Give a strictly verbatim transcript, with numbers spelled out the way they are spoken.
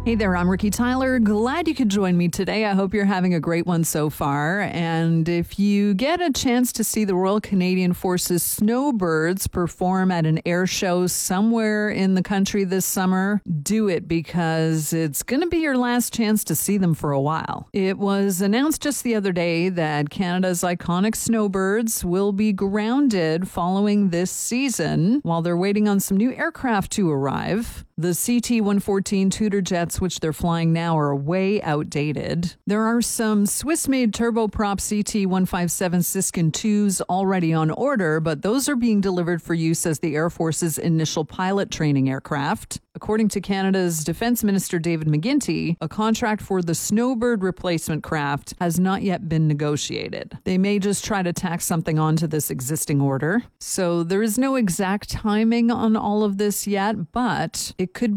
Hey there, I'm Ricky Tyler. Glad you could join me today. I hope you're having a great one so far. And if you get a chance to see the Royal Canadian Forces snowbirds perform at an air show somewhere in the country this summer, do it because it's going to be your last chance to see them for a while. It was announced just the other day that Canada's iconic snowbirds will be grounded following this season while they're waiting on some new aircraft to arrive. The C T one fourteen Tudor jets, which they're flying now, are way outdated. There are some Swiss-made turboprop C T one fifty-seven Siskin twos already on order, but those are being delivered for use as the Air Force's initial pilot training aircraft. According to Canada's Defence Minister David McGuinty, a contract for the Snowbird replacement craft has not yet been negotiated. They may just try to tack something onto this existing order. So there is no exact timing on all of this yet, but it could